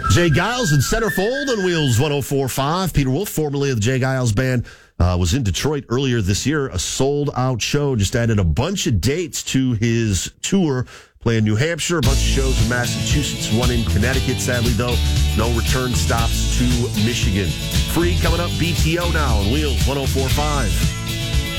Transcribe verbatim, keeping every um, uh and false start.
Jay Giles in centerfold on Wheels one oh four point five. Peter Wolf, formerly of the Jay Giles Band, uh, was in Detroit earlier this year. A sold-out show. Just added a bunch of dates to his tour. Playing New Hampshire, a bunch of shows in Massachusetts, one in Connecticut. Sadly, though, no return stops to Michigan. Free coming up, B T O now on Wheels one oh four point five.